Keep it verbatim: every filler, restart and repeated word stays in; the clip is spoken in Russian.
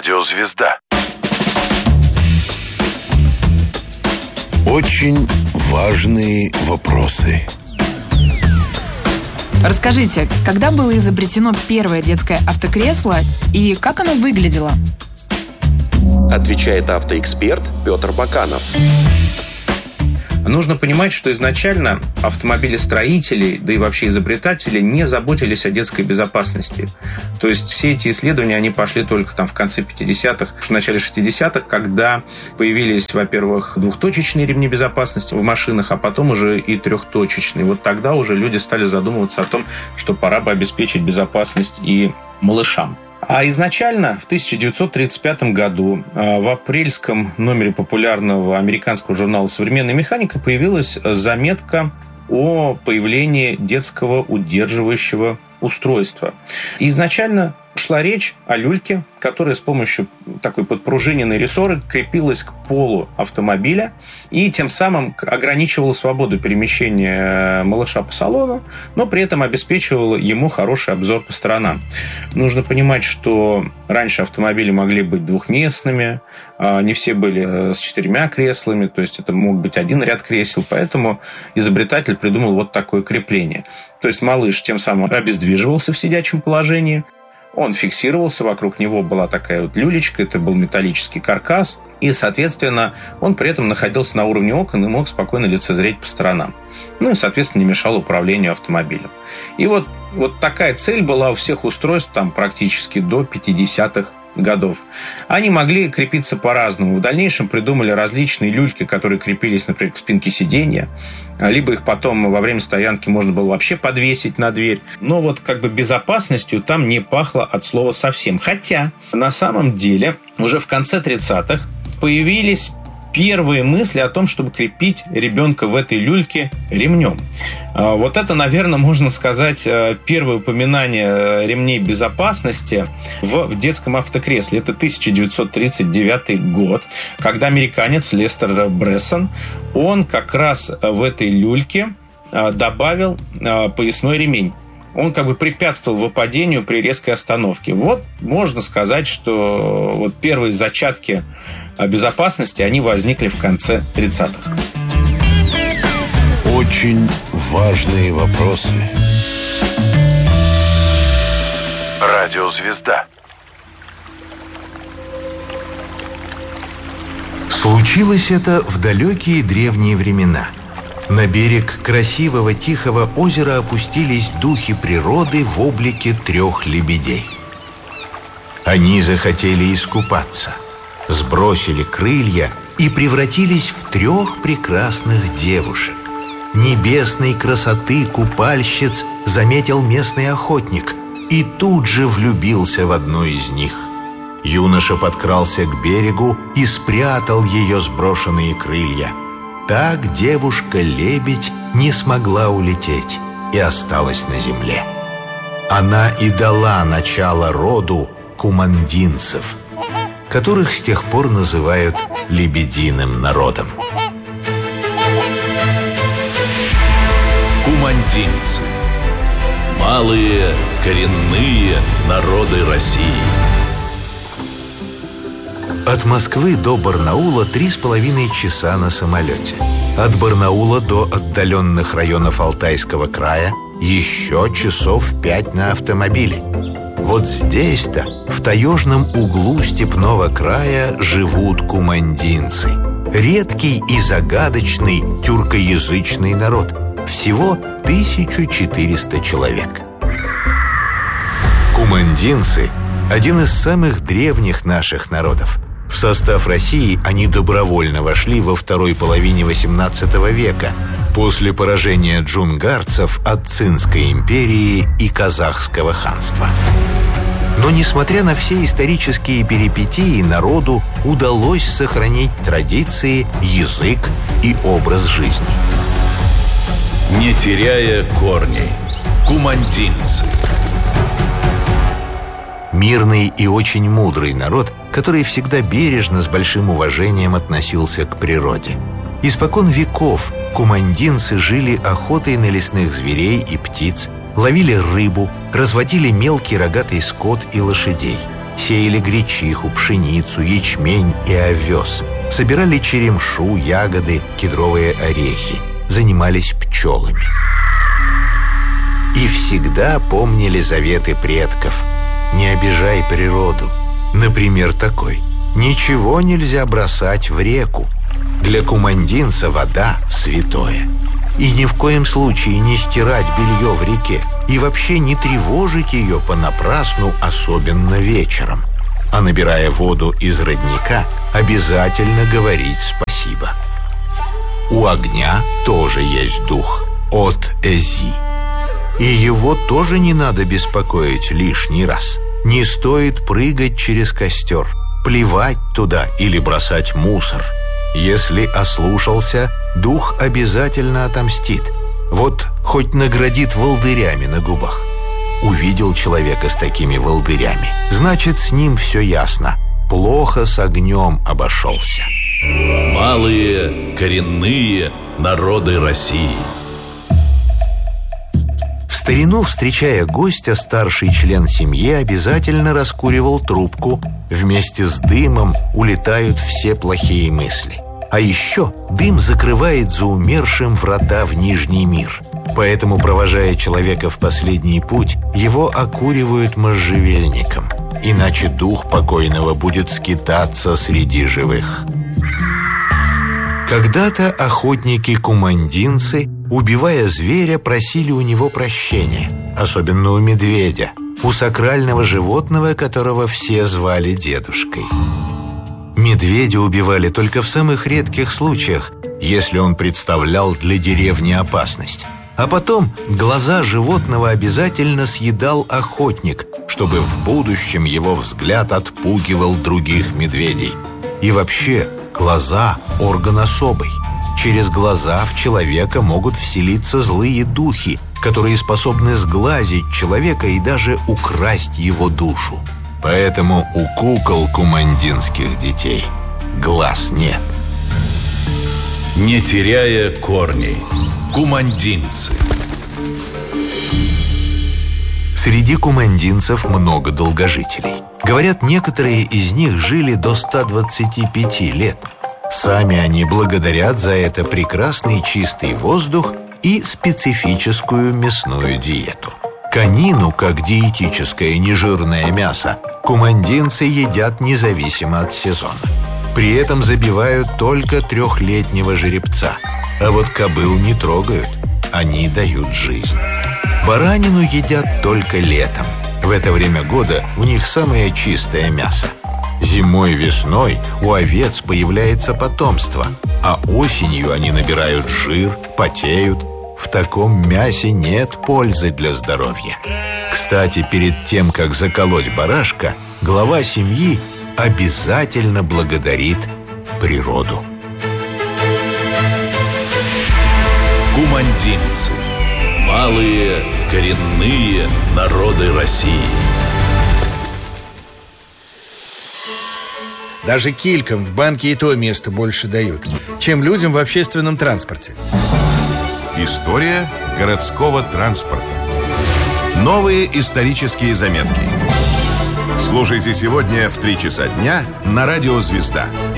Радиозвезда. Очень важные вопросы. Расскажите, когда было изобретено первое детское автокресло и как оно выглядело? Отвечает автоэксперт Петр Баканов. Нужно понимать, что изначально автомобилестроители, да и вообще изобретатели не заботились о детской безопасности. То есть все эти исследования, они пошли только там в конце пятидесятых, в начале шестидесятых, когда появились, во-первых, двухточечные ремни безопасности в машинах, а потом уже и трехточечные. Вот тогда уже люди стали задумываться о том, что пора бы обеспечить безопасность и малышам. А изначально в тысяча девятьсот тридцать пятом году в апрельском номере популярного американского журнала «Современная механика» появилась заметка о появлении детского удерживающего устройства. И изначально шла речь о люльке, которая с помощью такой подпружиненной рессоры крепилась к полу автомобиля и тем самым ограничивала свободу перемещения малыша по салону, но при этом обеспечивала ему хороший обзор по сторонам. Нужно понимать, что раньше автомобили могли быть двухместными, не все были с четырьмя креслами, то есть это мог быть один ряд кресел, поэтому изобретатель придумал вот такое крепление. То есть малыш тем самым обездвиживался в сидячем положении, он фиксировался, вокруг него была такая вот люлечка, это был металлический каркас, и, соответственно, он при этом находился на уровне окон и мог спокойно лицезреть по сторонам. Ну и, соответственно, не мешал управлению автомобилем. И вот, вот такая цель была у всех устройств там практически до пятидесятых годов. Они могли крепиться по-разному. В дальнейшем придумали различные люльки, которые крепились, например, к спинке сиденья, либо их потом во время стоянки можно было вообще подвесить на дверь. Но вот как бы безопасностью там не пахло от слова совсем. Хотя на самом деле уже в конце тридцатых появились первые мысли о том, чтобы крепить ребенка в этой люльке ремнем. Вот это, наверное, можно сказать, первое упоминание ремней безопасности в детском автокресле. Это тысяча девятьсот тридцать девятый год, когда американец Лестер Брессон, он как раз в этой люльке добавил поясной ремень. Он как бы препятствовал выпадению при резкой остановке. Вот можно сказать, что вот первые зачатки безопасности, они возникли в конце тридцатых. Очень важные вопросы. Радиозвезда. Случилось это в далекие древние времена. На берег красивого тихого озера опустились духи природы в облике трех лебедей. Они захотели искупаться, сбросили крылья и превратились в трех прекрасных девушек. Небесной красоты купальщиц заметил местный охотник и тут же влюбился в одну из них. Юноша подкрался к берегу и спрятал ее сброшенные крылья. Так девушка-лебедь не смогла улететь и осталась на земле. Она и дала начало роду кумандинцев, которых с тех пор называют лебединым народом. Кумандинцы. Малые коренные народы России. От Москвы до Барнаула три с половиной часа на самолете. От Барнаула до отдаленных районов Алтайского края еще часов пять на автомобиле. Вот здесь-то, в таежном углу степного края, живут кумандинцы. Редкий и загадочный тюркоязычный народ. Всего тысяча четыреста человек. Кумандинцы – один из самых древних наших народов. В состав России они добровольно вошли во второй половине восемнадцатого века, после поражения джунгарцев от Цинской империи и Казахского ханства. Но, несмотря на все исторические перипетии, народу удалось сохранить традиции, язык и образ жизни. Не теряя корней. Кумандинцы. Мирный и очень мудрый народ, который всегда бережно, с большим уважением относился к природе. Испокон веков кумандинцы жили охотой на лесных зверей и птиц, ловили рыбу, разводили мелкий рогатый скот и лошадей. Сеяли гречиху, пшеницу, ячмень и овес. Собирали черемшу, ягоды, кедровые орехи. Занимались пчелами. И всегда помнили заветы предков. Не обижай природу. Например, такой: ничего нельзя бросать в реку. Для кумандинца вода святое. И ни в коем случае не стирать белье в реке. И вообще не тревожить ее понапрасну, особенно вечером. А набирая воду из родника, обязательно говорить спасибо. У огня тоже есть дух – от Эзи. И его тоже не надо беспокоить лишний раз. Не стоит прыгать через костер, плевать туда или бросать мусор. Если ослушался, дух обязательно отомстит. Вот хоть наградит волдырями на губах. Увидел человека с такими волдырями, значит, с ним все ясно. Плохо с огнем обошелся. Малые коренные народы России. В старину, встречая гостя, старший член семьи обязательно раскуривал трубку. Вместе с дымом улетают все плохие мысли. А еще дым закрывает за умершим врата в Нижний мир. Поэтому, провожая человека в последний путь, его окуривают можжевельником. Иначе дух покойного будет скитаться среди живых. Когда-то охотники-кумандинцы, убивая зверя, просили у него прощения. Особенно у медведя, у сакрального животного, которого все звали дедушкой. Медведя убивали только в самых редких случаях, если он представлял для деревни опасность. А потом глаза животного обязательно съедал охотник, чтобы в будущем его взгляд отпугивал других медведей. И вообще, глаза – орган особый. Через глаза в человека могут вселиться злые духи, которые способны сглазить человека и даже украсть его душу. Поэтому у кукол кумандинских детей глаз нет. Не теряя корней. Кумандинцы. Среди кумандинцев много долгожителей. Говорят, некоторые из них жили до ста двадцати пяти лет. Сами они благодарят за это прекрасный чистый воздух и специфическую мясную диету. Конину, как диетическое нежирное мясо, кумандинцы едят независимо от сезона. При этом забивают только трехлетнего жеребца. А вот кобыл не трогают, они дают жизнь. Баранину едят только летом. В это время года у них самое чистое мясо. Зимой-весной у овец появляется потомство, а осенью они набирают жир, потеют. В таком мясе нет пользы для здоровья. Кстати, перед тем, как заколоть барашка, глава семьи обязательно благодарит природу. Кумандинцы. Малые коренные народы России. Даже килькам в банке и то место больше дают, чем людям в общественном транспорте. История городского транспорта. Новые исторические заметки. Слушайте сегодня в три часа дня на радио «Звезда».